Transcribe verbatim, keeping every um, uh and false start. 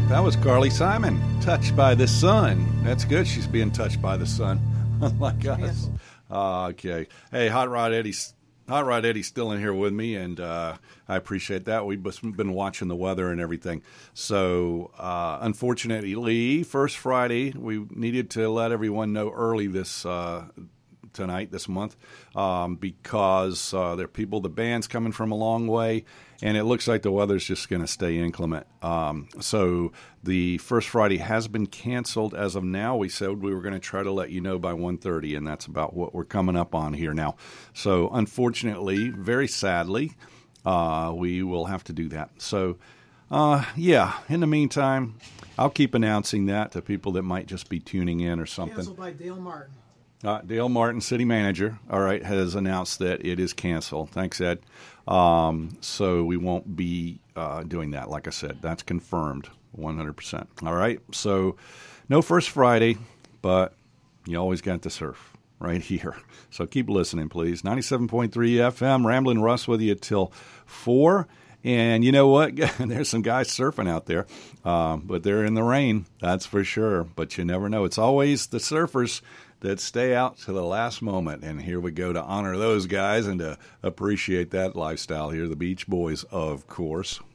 That was Carly Simon, Touched by the Sun. That's good. She's being touched by the sun. Unlike us. Uh, okay. Hey, Hot Rod Eddie's Hot Rod Eddie's still in here with me, and uh, I appreciate that. We've been watching the weather and everything. So, uh, unfortunately, first Friday, we needed to let everyone know early this uh, tonight, this month, um, because uh, there are people, the band's coming from a long way, and it looks like the weather's just going to stay inclement. Um, so the first Friday has been canceled as of now. We said we were going to try to let you know by one thirty, and that's about what we're coming up on here now. So unfortunately, very sadly, uh, we will have to do that. So, uh, yeah, in the meantime, I'll keep announcing that to people that might just be tuning in or something. Canceled by Dale Martin. Uh, Dale Martin, city manager, all right, has announced that it is canceled. Thanks, Ed. Um, so we won't be uh, doing that. Like I said, that's confirmed one hundred percent. All right, so no First Friday, but you always got to surf right here. So keep listening, please. ninety-seven point three F M, Ramblin' Russ with you till four. And you know what? There's some guys surfing out there, um, but they're in the rain, that's for sure. But you never know. It's always the surfers that stay out to the last moment. And here we go to honor those guys and to appreciate that lifestyle here, the Beach Boys, of course.